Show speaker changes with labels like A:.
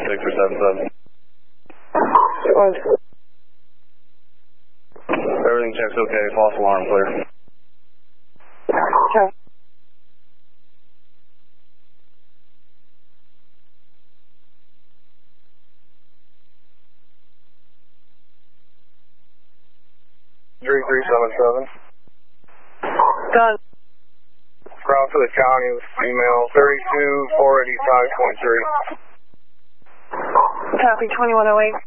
A: 6 or 77.
B: It was.
A: Everything checks okay. False alarm clear.
B: Okay.
A: Three 377.
B: Done.
A: Ground for the county with email 32485.3.
B: Copy 2108.